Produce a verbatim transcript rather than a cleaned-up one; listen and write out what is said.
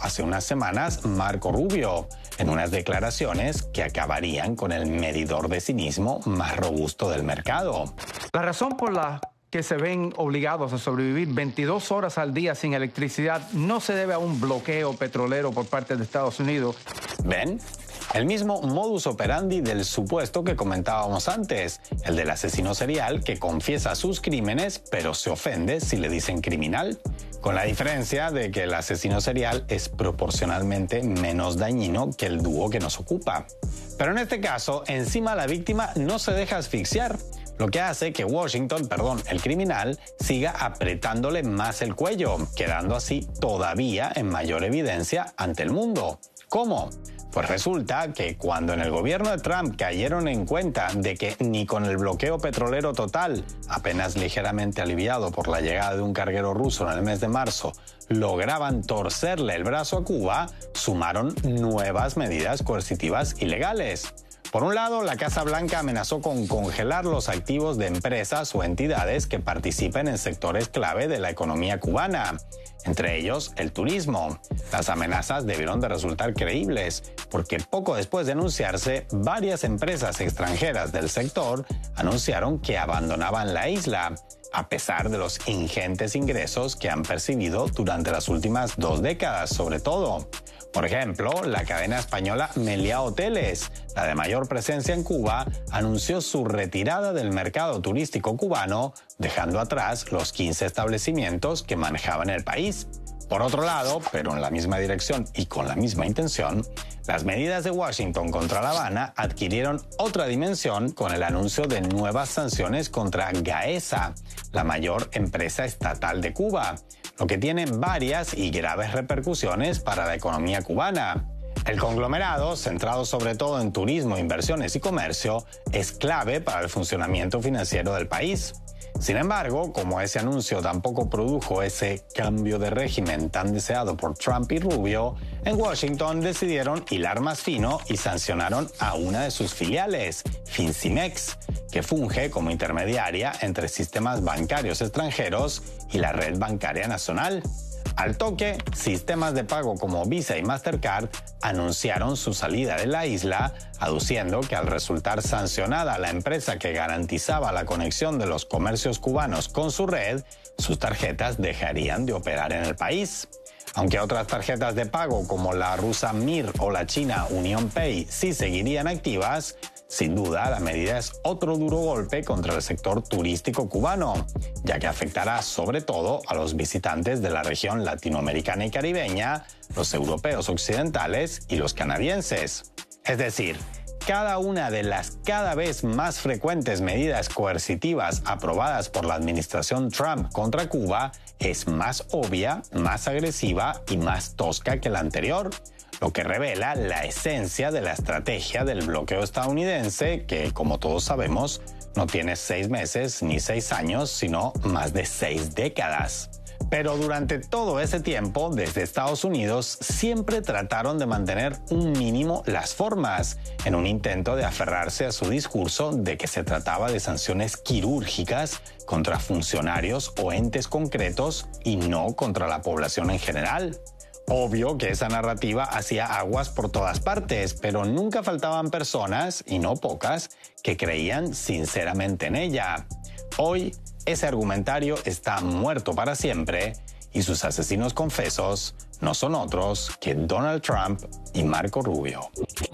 hace unas semanas Marco Rubio, en unas declaraciones que acabarían con el medidor de cinismo más robusto del mercado. La razón por la que se ven obligados a sobrevivir veintidós horas al día sin electricidad no se debe a un bloqueo petrolero por parte de Estados Unidos. ¿Ven? El mismo modus operandi del supuesto que comentábamos antes, el del asesino serial que confiesa sus crímenes pero se ofende si le dicen criminal, con la diferencia de que el asesino serial es proporcionalmente menos dañino que el dúo que nos ocupa. Pero en este caso, encima la víctima no se deja asfixiar, lo que hace que Washington, perdón, el criminal, siga apretándole más el cuello, quedando así todavía en mayor evidencia ante el mundo. ¿Cómo? Pues resulta que cuando en el gobierno de Trump cayeron en cuenta de que ni con el bloqueo petrolero total, apenas ligeramente aliviado por la llegada de un carguero ruso en el mes de marzo, lograban torcerle el brazo a Cuba, sumaron nuevas medidas coercitivas ilegales. Por un lado, la Casa Blanca amenazó con congelar los activos de empresas o entidades que participen en sectores clave de la economía cubana, entre ellos el turismo. Las amenazas debieron de resultar creíbles, porque poco después de anunciarse, varias empresas extranjeras del sector anunciaron que abandonaban la isla, a pesar de los ingentes ingresos que han percibido durante las últimas dos décadas, sobre todo. Por ejemplo, la cadena española Meliá Hoteles, la de mayor presencia en Cuba, anunció su retirada del mercado turístico cubano, dejando atrás los quince establecimientos que manejaban el país. Por otro lado, pero en la misma dirección y con la misma intención, las medidas de Washington contra La Habana adquirieron otra dimensión con el anuncio de nuevas sanciones contra Gaesa, la mayor empresa estatal de Cuba, lo que tiene varias y graves repercusiones para la economía cubana. El conglomerado, centrado sobre todo en turismo, inversiones y comercio, es clave para el funcionamiento financiero del país. Sin embargo, como ese anuncio tampoco produjo ese cambio de régimen tan deseado por Trump y Rubio, en Washington decidieron hilar más fino y sancionaron a una de sus filiales, Fincimex, que funge como intermediaria entre sistemas bancarios extranjeros y la red bancaria nacional. Al toque, sistemas de pago como Visa y Mastercard anunciaron su salida de la isla, aduciendo que al resultar sancionada la empresa que garantizaba la conexión de los comercios cubanos con su red, sus tarjetas dejarían de operar en el país. Aunque otras tarjetas de pago como la rusa Mir o la china UnionPay sí seguirían activas, sin duda, la medida es otro duro golpe contra el sector turístico cubano, ya que afectará sobre todo a los visitantes de la región latinoamericana y caribeña, los europeos occidentales y los canadienses. Es decir, cada una de las cada vez más frecuentes medidas coercitivas aprobadas por la administración Trump contra Cuba es más obvia, más agresiva y más tosca que la anterior, lo que revela la esencia de la estrategia del bloqueo estadounidense que, como todos sabemos, no tiene seis meses ni seis años, sino más de seis décadas. Pero durante todo ese tiempo, desde Estados Unidos, siempre trataron de mantener un mínimo las formas, en un intento de aferrarse a su discurso de que se trataba de sanciones quirúrgicas contra funcionarios o entes concretos y no contra la población en general. Obvio que esa narrativa hacía aguas por todas partes, pero nunca faltaban personas, y no pocas, que creían sinceramente en ella. Hoy, ese argumentario está muerto para siempre y sus asesinos confesos no son otros que Donald Trump y Marco Rubio.